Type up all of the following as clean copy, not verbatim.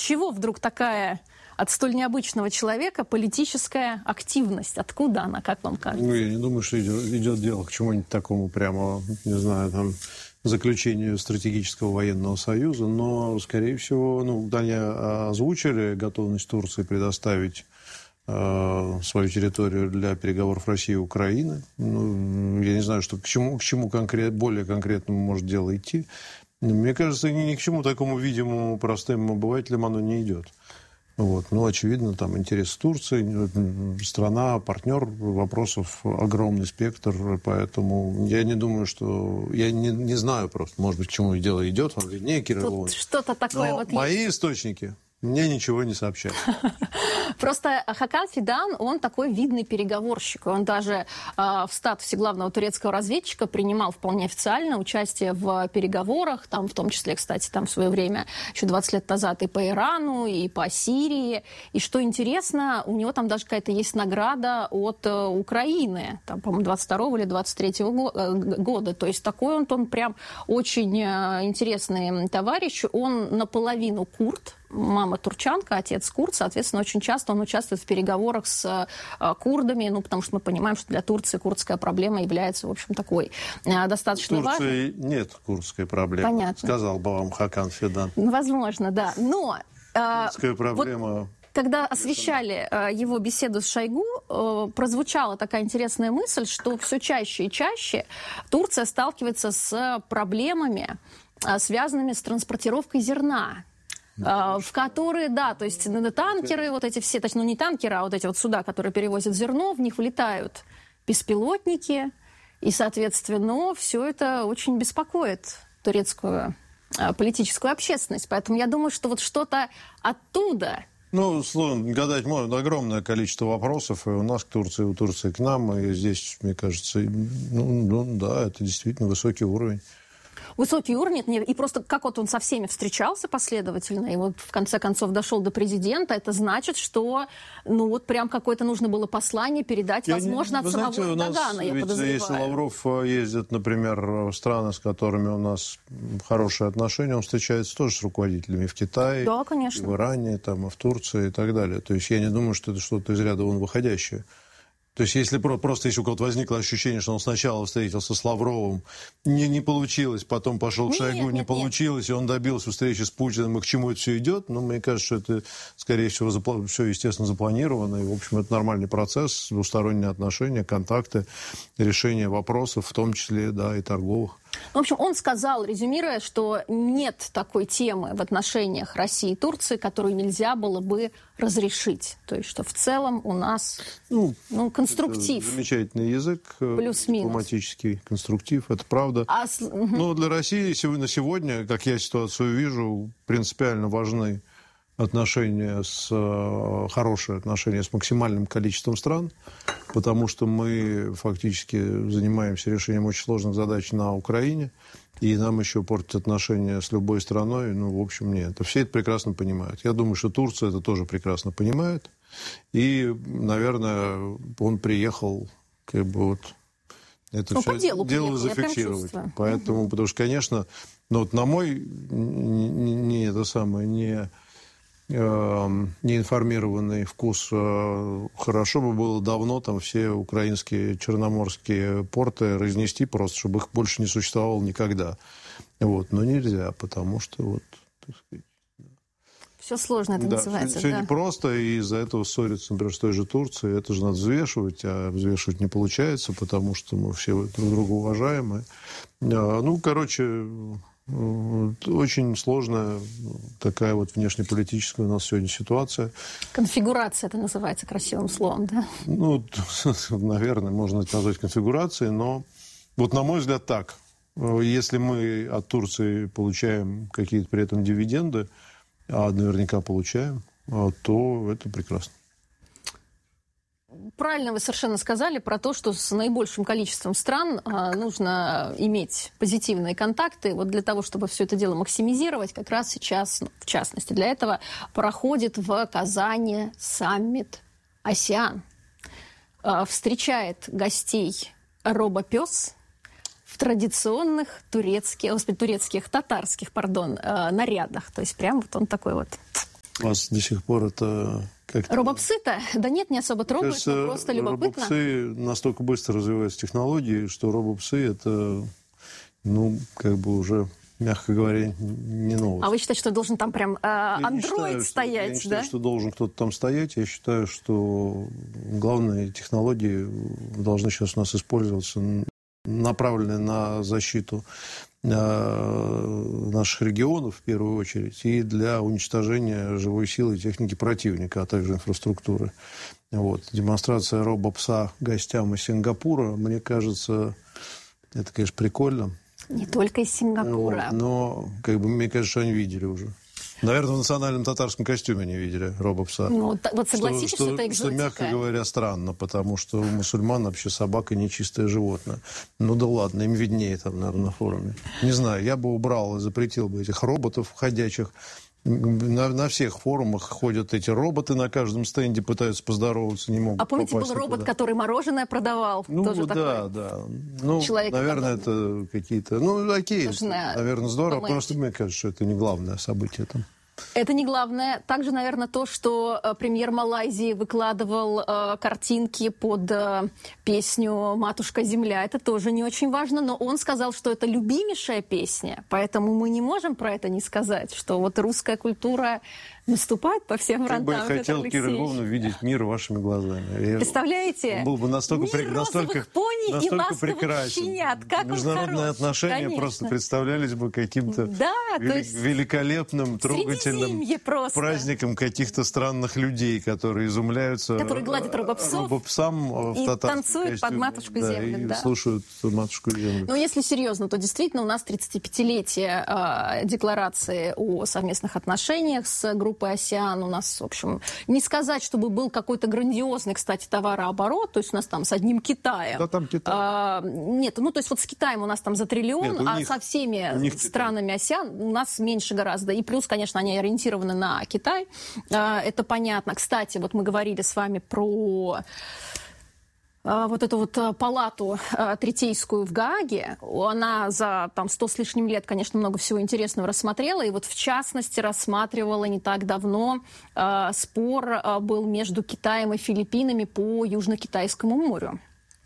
чего вдруг такая от столь необычного человека политическая активность? Откуда она, как вам кажется? Ну, я не думаю, что идет дело к чему-нибудь такому прямо, не знаю, там, заключению стратегического военного союза, но, скорее всего, они озвучили готовность Турции предоставить свою территорию для переговоров России и Украины. Я не знаю, что, к чему более конкретному может дело идти. Мне кажется, ни к чему такому видимому простым обывателям оно не идет. Очевидно, там интерес Турции, страна, партнер, вопросов огромный спектр, поэтому я не думаю, что... Я не знаю просто, может быть, к чему дело идет, вам виднее, Кирилл Иванович. Что-то такое мои источники мне ничего не сообщают. Просто Хакан Фидан, он такой видный переговорщик. Он даже в статусе главного турецкого разведчика принимал вполне официально участие в переговорах, там, в том числе, кстати, там в свое время, еще 20 лет назад, и по Ирану, и по Сирии. И что интересно, у него там даже какая-то есть награда от Украины, там, по-моему, 22-го или 23-го года. То есть такой он прям очень интересный товарищ. Он наполовину курд, мама турчанка, отец курд, соответственно, очень часто он участвует в переговорах с курдами, потому что мы понимаем, что для Турции курдская проблема является, в общем, такой достаточно важной. В Турции нет курдской проблемы, понятно, сказал бы вам Хакан Фидан. Возможно, да. Но курдская проблема... Когда освещали его беседу с Шойгу, прозвучала такая интересная мысль, что все чаще и чаще Турция сталкивается с проблемами, связанными с транспортировкой зерна. В которые, да, то есть танкеры, вот эти все, точнее, не танкеры, а вот эти вот суда, которые перевозят зерно, в них влетают беспилотники, и, соответственно, все это очень беспокоит турецкую политическую общественность. Поэтому я думаю, что вот что-то оттуда... гадать можно. Огромное количество вопросов и у нас к Турции, и у Турции к нам. И здесь, мне кажется, да, это действительно высокий уровень. Высокий уровень, и просто как вот он со всеми встречался последовательно, и вот в конце концов дошел до президента, это значит, что, прям какое-то нужно было послание передать, возможно, от самого Эрдогана, я подозреваю. Если Лавров ездит, например, в страны, с которыми у нас хорошие отношения, он встречается тоже с руководителями в Китае, да, конечно, и в Иране, там, и в Турции и так далее. То есть я не думаю, что это что-то из ряда вон выходящее. То есть, если у кого-то возникло ощущение, что он сначала встретился с Лавровым, не получилось, потом пошел к Шойгу, не получилось, и он добился встречи с Путиным, и к чему это все идет, мне кажется, что это, скорее всего, все, естественно, запланировано, и, в общем, это нормальный процесс, двусторонние отношения, контакты, решение вопросов, в том числе, да, и торговых. В общем, он сказал, резюмируя, что нет такой темы в отношениях России и Турции, которую нельзя было бы разрешить. То есть, что в целом у нас конструктив. Замечательный язык, дипломатический конструктив, это правда. Но для России на сегодня, как я ситуацию вижу, принципиально важны хорошие отношения с максимальным количеством стран, потому что мы фактически занимаемся решением очень сложных задач на Украине, и нам еще портить отношения с любой страной, в общем, нет. Все это прекрасно понимают. Я думаю, что Турция это тоже прекрасно понимает, и, наверное, он приехал, это дело зафиксировать. Поэтому, потому что, конечно, на мой неинформированный вкус, хорошо бы было давно там все украинские черноморские порты разнести просто, чтобы их больше не существовало никогда. Но нельзя, потому что так сказать, все сложно это называется. Все непросто, и из-за этого ссорятся, например, с той же Турцией. Это же надо взвешивать, а взвешивать не получается, потому что мы все друг друга уважаем. Очень сложная такая внешнеполитическая у нас сегодня ситуация. Конфигурация это называется красивым словом, да? Наверное, можно это назвать конфигурацией, но на мой взгляд так. Если мы от Турции получаем какие-то при этом дивиденды, а наверняка получаем, то это прекрасно. Правильно вы совершенно сказали про то, что с наибольшим количеством стран нужно иметь позитивные контакты. Для того, чтобы все это дело максимизировать, как раз сейчас, в частности, для этого проходит в Казани саммит АСЕАН. Встречает гостей робопес в традиционных татарских нарядах. То есть прям он такой У вас до сих пор это как-то... Робопсы-то? Да нет, не особо трогают, Кажется, но просто любопытно. робопсы настолько быстро развиваются технологии, что робопсы это, ну, как бы уже, мягко говоря, не новость. А вы считаете, что должен там прям андроид стоять, я не да? считаю, что должен кто-то там стоять. Я считаю, что главные технологии должны сейчас у нас использоваться, направленные на защиту наших регионов, в первую очередь, и для уничтожения живой силы и техники противника, а также инфраструктуры. Вот. Демонстрация робопса гостям из Сингапура, мне кажется, это, конечно, прикольно. Не только из Сингапура. Вот, но, как бы, мне кажется, что они видели уже. Наверное, в национальном татарском костюме они видели робопса. Ну, вот согласитесь, что это экзотика. Что, мягко говоря, странно, потому что у мусульман вообще собака нечистое животное. Ну да ладно, им виднее там, наверное, на форуме. Не знаю, я бы убрал и запретил бы этих роботов ходячих. На всех форумах ходят эти роботы, на каждом стенде пытаются поздороваться, не могут. А помните, был робот, который мороженое продавал? Ну, тоже да, такой да. Ну, наверное, это какие-то... Ну, окей, наверное, здорово. Просто мне кажется, что это не главное событие там. Это не главное. Также, наверное, то, что премьер Малайзии выкладывал картинки под песню «Матушка Земля». Это тоже не очень важно, но он сказал, что это любимейшая песня, поэтому мы не можем про это не сказать, что вот русская культура наступает по всем фронтам. Как бы я хотел, Кира Львовна, видеть мир вашими глазами. Представляете? Он был бы настолько пони и ласковых прекрасен. Щенят. Как международные отношения конечно. Просто представлялись бы каким-то великолепным, трогательным праздником каких-то странных людей, которые изумляются которые гладят робопсам в и танцуют под «Матушку Землю». И слушают «Матушку Землю». Но если серьезно, то действительно у нас 35-летие декларации о совместных отношениях с группой «Асеан». У нас, в общем, не сказать, чтобы был какой-то грандиозный, кстати, товарооборот, то есть у нас там с одним Китаем. Да, там Китай. Нет, ну то есть вот с Китаем у нас там за триллион, нет, со всеми странами «Асеан» у нас меньше гораздо. И плюс, конечно, они ориентированы на Китай. Это понятно. Кстати, вот мы говорили с вами про вот эту вот палату третейскую в Гааге. Она за 100 с лишним лет, конечно, много всего интересного рассмотрела. И вот в частности рассматривала не так давно спор был между Китаем и Филиппинами по Южно-Китайскому морю.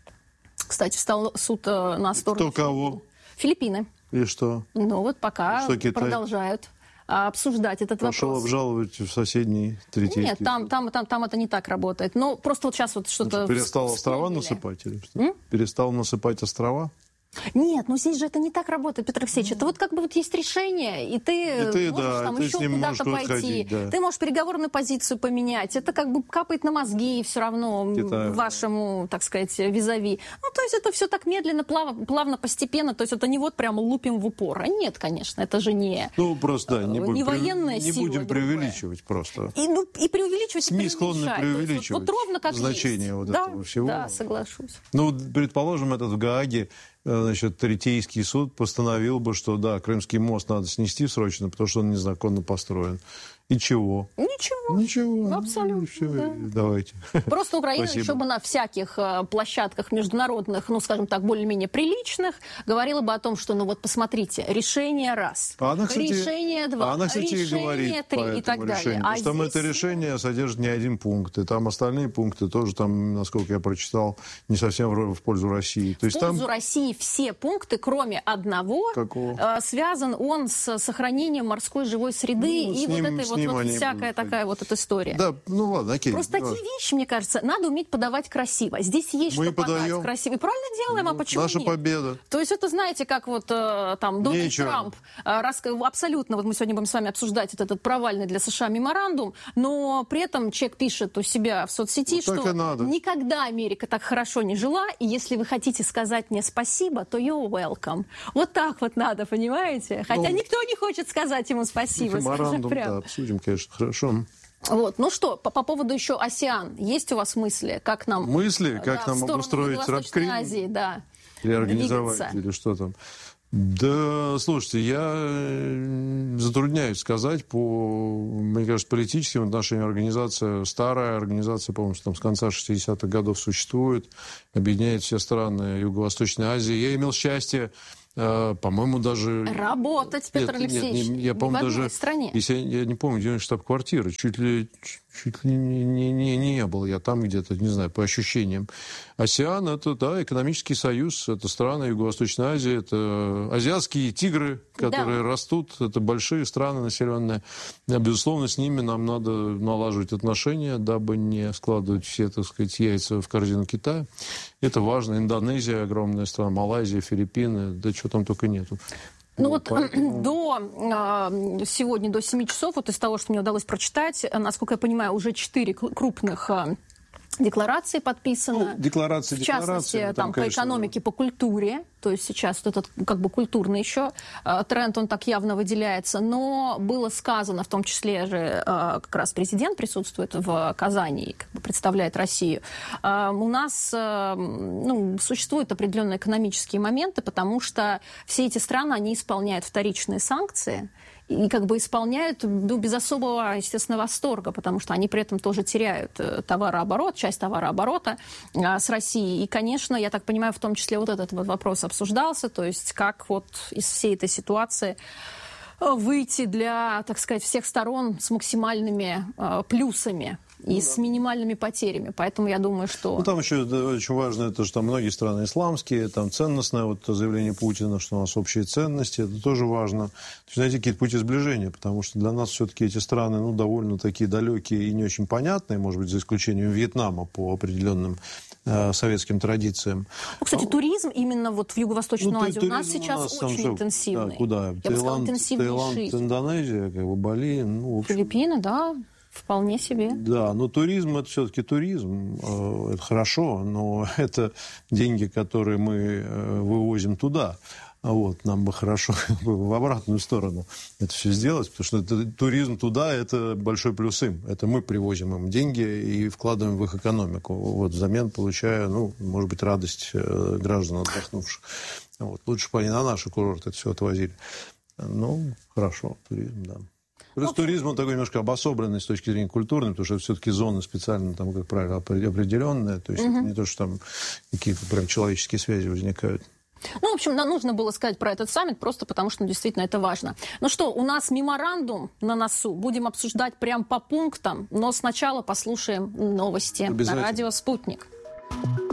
Кстати, встал суд на сторону... Кто кого? Филиппины. И что? Ну вот пока продолжают обсуждать этот Пошел вопрос. обжаловать в соседний третий. Нет, там это не так работает. Но просто вот сейчас вот что-то... Перестал острова насыпать или что? Перестал насыпать острова? Нет, ну здесь же это не так работает, Петр Алексеевич. Это вот как бы вот есть решение, и ты можешь там еще куда-то пойти. Отходить, да. Ты можешь переговорную позицию поменять. Это как бы капает на мозги все равно вашему, так сказать, визави. Ну, то есть это все так медленно, плавно, постепенно. То есть это не вот прям лупим в упор. А нет, конечно, это же не просто, да, не военная сила. Не будем преувеличивать просто. И преувеличивать, СМИ склонны преувеличивать вот ровно как значение вот этого всего. Да, соглашусь. Ну, предположим, этот в Гааге Третейский суд постановил бы, что да, Крымский мост надо снести срочно, потому что он незаконно построен. И чего? Ничего. Абсолютно. Все, да. Давайте. Просто Украина еще бы на всяких площадках международных, ну, скажем так, более-менее приличных, говорила бы о том, что, ну вот посмотрите, решение раз, решение два, решение три и так далее. А там это решение содержит не один пункт, и там остальные пункты тоже, там, насколько я прочитал, не совсем в пользу России. То есть в пользу России все пункты, кроме одного, связан он с сохранением морской живой среды и вот этой вот всякая такая вот эта история. Да, ну ладно, окей. Просто такие вещи, мне кажется, надо уметь подавать красиво. Здесь есть что подать красиво. И правильно делаем, а почему наша нет? Победа. То есть это, знаете, как вот там Дональд Трамп, абсолютно, вот мы сегодня будем с вами обсуждать этот провальный для США меморандум, но при этом человек пишет у себя в соцсети, что никогда Америка так хорошо не жила, и если вы хотите сказать мне спасибо, то you're welcome. Вот так вот надо, понимаете? Хотя никто не хочет сказать ему спасибо. Меморандум, да, обсудим, конечно, хорошо. Вот. Ну что, по поводу еще АСЕАН. Есть у вас мысли, как нам... Как нам обустроить Крым? Азии, да. Или организовать, или что там. Да, слушайте, я затрудняюсь сказать мне кажется, политическим отношениям организация, старая организация, по-моему, там с конца 60-х годов существует, объединяет все страны Юго-Восточной Азии. Я имел счастье по-моему, даже... Работать, Петр Алексеевич, я помню, в одной даже, стране. Если я не помню, где штаб-квартира, чуть ли не был я там где-то, не знаю, по ощущениям. АСЕАН – это, да, экономический союз, это страны Юго-Восточной Азии, это азиатские тигры, которые растут, это большие страны населенные. Безусловно, с ними нам надо налаживать отношения, дабы не складывать все, так сказать, яйца в корзину Китая. Это важно. Индонезия – огромная страна, Малайзия, Филиппины, да чего там только нету. Ну вот сегодня до 7 часов, вот из того, что мне удалось прочитать, насколько я понимаю, уже 4 крупных декларации подписано. Декларации, в частности, там, конечно, по экономике, по культуре. То есть сейчас вот этот как бы культурный еще тренд, он так явно выделяется. Но было сказано, в том числе же как раз президент присутствует в Казани и как бы представляет Россию. У нас существуют определенные экономические моменты, потому что все эти страны, они исполняют вторичные санкции. И как бы исполняют без особого, естественно, восторга, потому что они при этом тоже теряют товарооборот, часть товарооборота с Россией. И, конечно, я так понимаю, в том числе вот этот вот вопрос обсуждался, то есть как вот из всей этой ситуации выйти для, так сказать, всех сторон с максимальными плюсами и с минимальными потерями. Поэтому я думаю, что... Ну, там еще очень важно, это, что там многие страны исламские, там ценностное вот заявление Путина, что у нас общие ценности, это тоже важно. То есть найти какие-то пути сближения, потому что для нас все-таки эти страны, довольно такие далекие и не очень понятные, может быть, за исключением Вьетнама по определенным советским традициям. Кстати, туризм именно вот в Юго-Восточную Азию у нас сейчас очень интенсивный. Да, куда? Я бы сказала, Таиланд, Индонезия, как бы Бали. Филиппины, да. Вполне себе. Да, но туризм – это все-таки туризм. Это хорошо, но это деньги, которые мы вывозим туда. Вот, нам бы хорошо в обратную сторону это все сделать, потому что туризм туда – это большой плюс им. Это мы привозим им деньги и вкладываем в их экономику. Вот, взамен получая, может быть, радость граждан отдохнувших. Вот, лучше бы они на наши курорты это все отвозили. Хорошо, туризм, да. Плюс туризм, он такой немножко обособленный с точки зрения культурной, потому что это все-таки зоны специально, там, как правило, определенные. То есть это не то, что там какие-то прям человеческие связи возникают. В общем, нам нужно было сказать про этот саммит, просто потому что действительно это важно. Ну что, у нас меморандум на носу. Будем обсуждать прям по пунктам, но сначала послушаем новости на радио «Спутник».